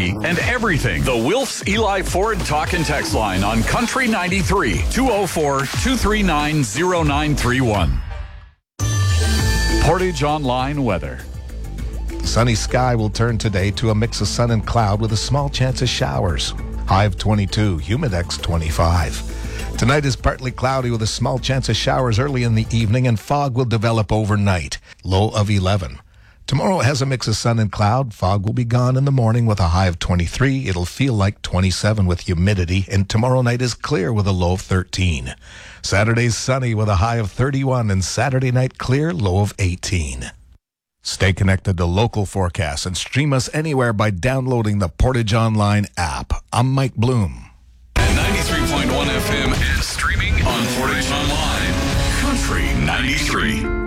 hockey, and everything. The Wilfs Eli Ford talk and text line on Country 93, 204-239-0931. Portage Online weather. Sunny sky will turn today to a mix of sun and cloud with a small chance of showers. High of 22, humidex 25. Tonight is partly cloudy with a small chance of showers early in the evening, and fog will develop overnight. Low of 11. Tomorrow has a mix of sun and cloud. Fog will be gone in the morning with a high of 23. It'll feel like 27 with humidity, and tomorrow night is clear with a low of 13. Saturday's sunny with a high of 31, and Saturday night clear, low of 18. Stay connected to local forecasts and stream us anywhere by downloading the Portage Online app. I'm Mike Bloom. At 93.1 FM and streaming on Portage Online. Country 93.